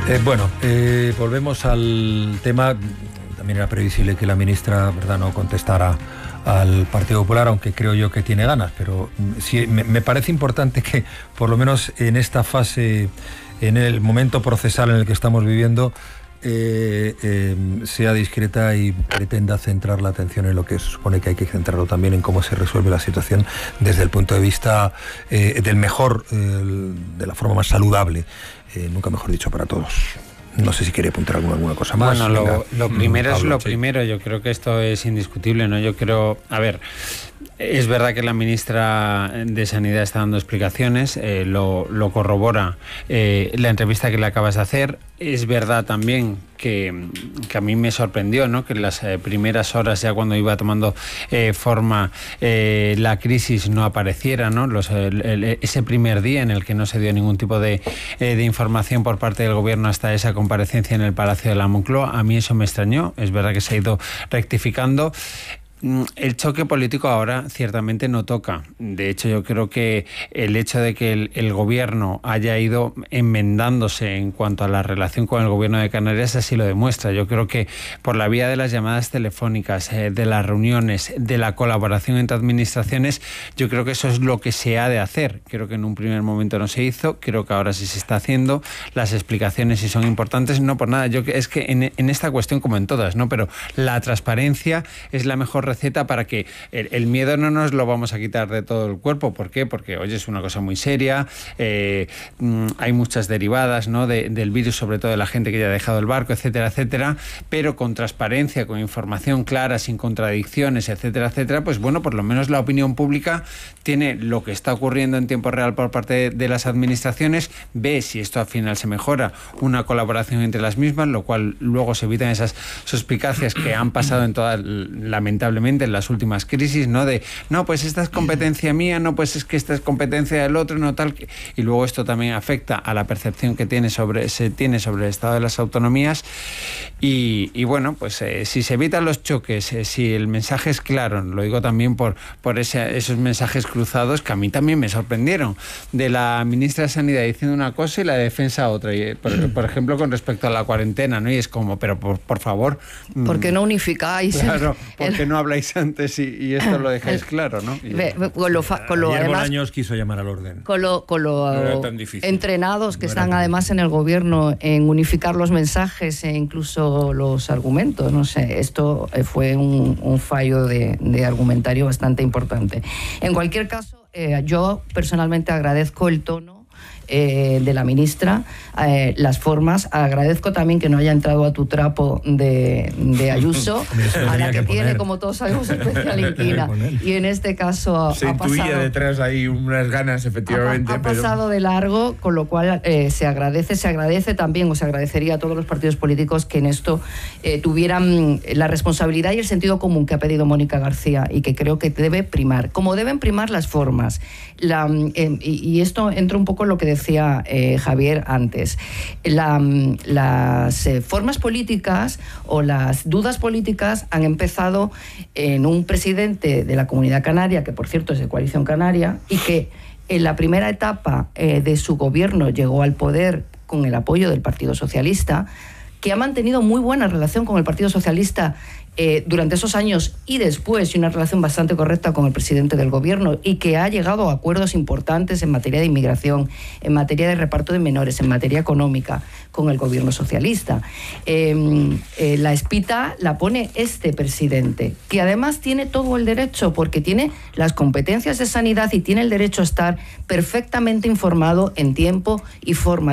Volvemos al tema. También era previsible que la ministra, ¿verdad?, no contestara al Partido Popular, aunque creo yo que tiene ganas, pero sí me parece importante que, por lo menos en esta fase, en el momento procesal en el que estamos viviendo, sea discreta y pretenda centrar la atención en lo que se supone que hay que centrarlo también, en cómo se resuelve la situación desde el punto de vista del mejor, de la forma más saludable, nunca mejor dicho, para todos. No sé si quiere apuntar alguna cosa más. Bueno, lo primero es lo primero. Yo creo que esto es indiscutible, ¿no? Yo creo... A ver, es verdad que la ministra de Sanidad está dando explicaciones, lo corrobora la entrevista que le acabas de hacer. Es verdad también que a mí me sorprendió, ¿no?, que en las primeras horas, ya cuando iba tomando forma la crisis, no apareciera, ¿no? Ese primer día en el que no se dio ningún tipo de información por parte del gobierno hasta esa comparecencia en el Palacio de la Moncloa. A mí eso me extrañó. Es verdad que se ha ido rectificando. El choque político ahora ciertamente no toca. De hecho, yo creo que el hecho de que el gobierno haya ido enmendándose en cuanto a la relación con el gobierno de Canarias así lo demuestra. Yo creo que por la vía de las llamadas telefónicas, de las reuniones, de la colaboración entre administraciones, yo creo que eso es lo que se ha de hacer. Creo que en un primer momento no se hizo, creo que ahora sí se está haciendo. Las explicaciones sí son importantes, no por nada. Es que en esta cuestión, como en todas, ¿no?, pero la transparencia es la mejor receta para que el miedo no nos lo vamos a quitar de todo el cuerpo. ¿Por qué? Porque, oye, es una cosa muy seria, hay muchas derivadas, ¿no?, del virus, sobre todo de la gente que ya ha dejado el barco, etcétera, etcétera, pero con transparencia, con información clara, sin contradicciones, etcétera, etcétera, pues bueno, por lo menos la opinión pública tiene lo que está ocurriendo en tiempo real por parte de las administraciones, ve si esto al final se mejora, una colaboración entre las mismas, lo cual luego se evitan esas suspicacias que han pasado en todas, lamentablemente, en las últimas crisis, ¿no? Pues esta es competencia mía, pues es que esta es competencia del otro, no tal. Y luego esto también afecta a la percepción que se tiene sobre el estado de las autonomías. Y bueno, pues si se evitan los choques, si el mensaje es claro, lo digo también por esos mensajes cruzados que a mí también me sorprendieron, de la ministra de Sanidad diciendo una cosa y la defensa otra. Y, por ejemplo, con respecto a la cuarentena, ¿no? Y es como, pero por favor... ¿Por qué no unificáis? Claro, ¿por qué no habláis antes y esto lo dejáis claro, ¿no? Ayer Bolaños quiso llamar al orden. Con lo entrenados que están además en el gobierno en unificar los mensajes e incluso los argumentos, no sé, esto fue un fallo de argumentario bastante importante. En cualquier caso, yo personalmente agradezco el tono de la ministra, las formas. Agradezco también que no haya entrado a tu trapo de Ayuso, a la que tiene, como todos sabemos, especial inquina. Y en este caso se intuía detrás ahí unas ganas, efectivamente. Ha pasado de largo, con lo cual se agradece también, o se agradecería a todos los partidos políticos que en esto tuvieran la responsabilidad y el sentido común que ha pedido Mónica García y que creo que debe primar, como deben primar las formas. Y esto entra un poco en lo que decía Javier antes. Las formas políticas o las dudas políticas han empezado en un presidente de la Comunidad Canaria, que por cierto es de Coalición Canaria, y que en la primera etapa de su gobierno llegó al poder con el apoyo del Partido Socialista, que ha mantenido muy buena relación con el Partido Socialista durante esos años y después, y una relación bastante correcta con el presidente del gobierno, y que ha llegado a acuerdos importantes en materia de inmigración, en materia de reparto de menores, en materia económica con el gobierno socialista. La espita la pone este presidente, que además tiene todo el derecho, porque tiene las competencias de sanidad y tiene el derecho a estar perfectamente informado en tiempo y forma.